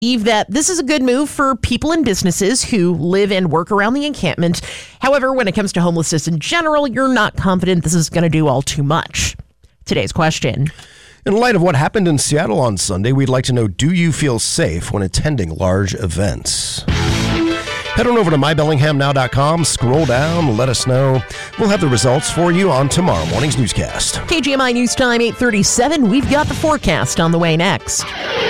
That this is a good move for people and businesses who live and work around the encampment. However, when it comes to homelessness in general, you're not confident this is going to do all too much. Today's question. In light of what happened in Seattle on Sunday, we'd like to know, do you feel safe when attending large events? Head on over to mybellinghamnow.com, scroll down, let us know. We'll have the results for you on tomorrow morning's newscast. KGMI News Time 8:37. We've got the forecast on the way next.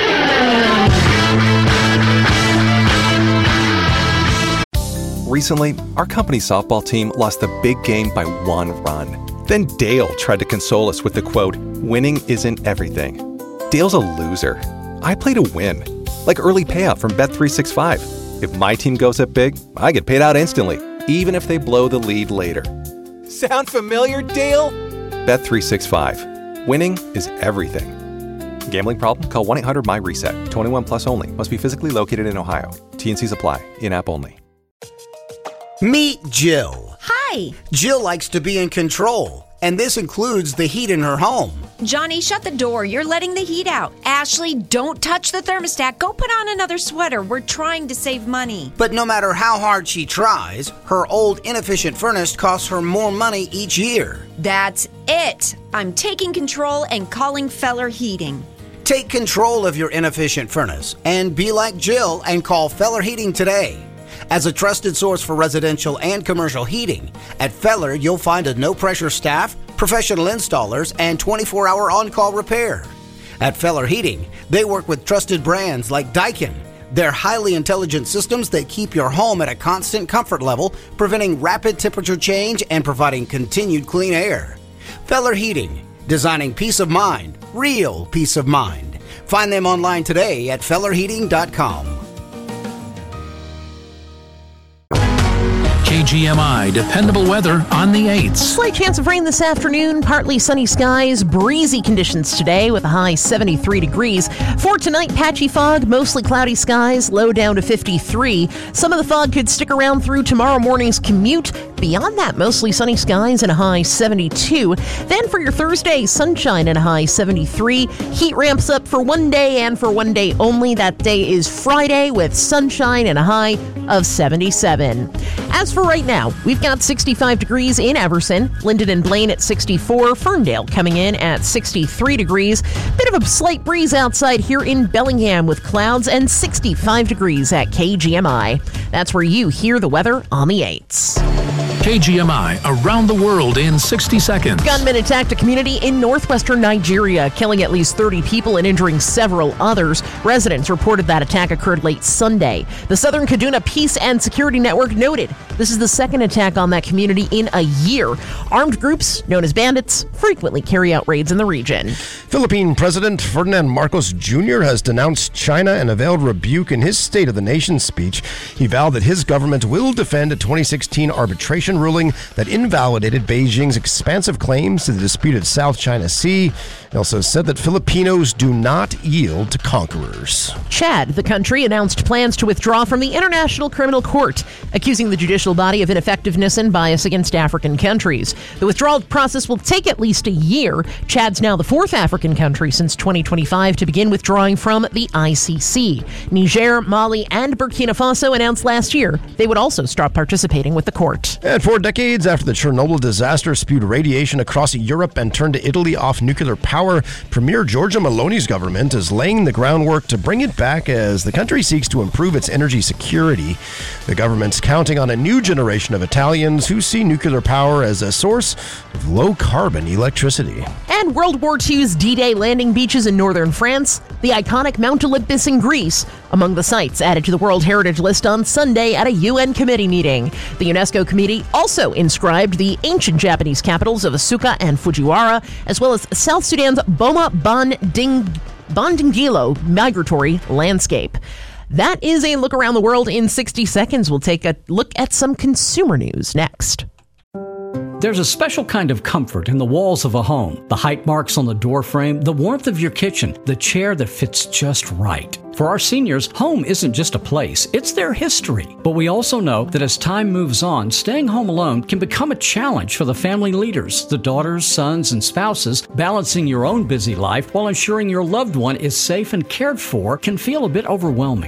Recently, our company's softball team lost the big game by 1 run. Then Dale tried to console us with the quote, "Winning isn't everything." Dale's a loser. I play to win, like early payout from Bet365. If my team goes up big, I get paid out instantly, even if they blow the lead later. Sound familiar, Dale? Bet365. Winning is everything. Gambling problem? Call 1-800-MY-RESET. 21 plus only. Must be physically located in Ohio. T&Cs apply. In-app only. Meet Jill. Hi. Jill likes to be in control, and this includes the heat in her home. Johnny, shut the door. You're letting the heat out. Ashley, don't touch the thermostat. Go put on another sweater. We're trying to save money. But no matter how hard she tries, her old inefficient furnace costs her more money each year. That's it. I'm taking control and calling Feller Heating. Take control of your inefficient furnace and be like Jill and call Feller Heating today. As a trusted source for residential and commercial heating, at Feller you'll find a no-pressure staff, professional installers, and 24-hour on-call repair. At Feller Heating, they work with trusted brands like Daikin. They're highly intelligent systems that keep your home at a constant comfort level, preventing rapid temperature change and providing continued clean air. Feller Heating, designing peace of mind, real peace of mind. Find them online today at fellerheating.com. KGMI dependable weather on the 8s. Slight chance of rain this afternoon, partly sunny skies, breezy conditions today with a high 73 degrees. For tonight, patchy fog, mostly cloudy skies, low down to 53. Some of the fog could stick around through tomorrow morning's commute. Beyond that, mostly sunny skies and a high 72. Then for your Thursday, sunshine and a high 73. Heat ramps up for one day and for one day only. That day is Friday with sunshine and a high of 77. As for right now, we've got 65 degrees in Everson, Linden and Blaine at 64, Ferndale coming in at 63 degrees. Bit of a slight breeze outside here in Bellingham with clouds and 65 degrees at KGMI. That's where you hear the weather on the 8s. KGMI around the world in 60 seconds. Gunmen attacked a community in northwestern Nigeria, killing at least 30 people and injuring several others. Residents reported that attack occurred late Sunday. The Southern Kaduna Peace and Security Network noted this is the second attack on that community in a year. Armed groups, known as bandits, frequently carry out raids in the region. Philippine President Ferdinand Marcos Jr. has denounced China and a veiled rebuke in his State of the Nation speech. He vowed that his government will defend a 2016 arbitration ruling that invalidated Beijing's expansive claims to the disputed South China Sea. He also said that Filipinos do not yield to conquerors. Chad, the country, announced plans to withdraw from the International Criminal Court, accusing the judicial body of ineffectiveness and bias against African countries. The withdrawal process will take at least a year. Chad's now the fourth African country since 2025 to begin withdrawing from the ICC. Niger, Mali, and Burkina Faso announced last year they would also stop participating with the court. And 4 decades after the Chernobyl disaster spewed radiation across Europe and turned Italy off nuclear power, Premier Giorgia Meloni's government is laying the groundwork to bring it back as the country seeks to improve its energy security. The government's counting on a new generation of Italians who see nuclear power as a source of low-carbon electricity. And World War II's D-Day landing beaches in northern France, the iconic Mount Olympus in Greece, among the sites added to the World Heritage List on Sunday at a UN committee meeting. The UNESCO committee also inscribed the ancient Japanese capitals of Asuka and Fujiwara, as well as South Sudan's Boma Bondingilo migratory landscape. That is a look around the world in 60 seconds. We'll take a look at some consumer news next. There's a special kind of comfort in the walls of a home. The height marks on the door frame, the warmth of your kitchen, the chair that fits just right. For our seniors, home isn't just a place, it's their history. But we also know that as time moves on, staying home alone can become a challenge for the family leaders, the daughters, sons, and spouses. Balancing your own busy life while ensuring your loved one is safe and cared for can feel a bit overwhelming.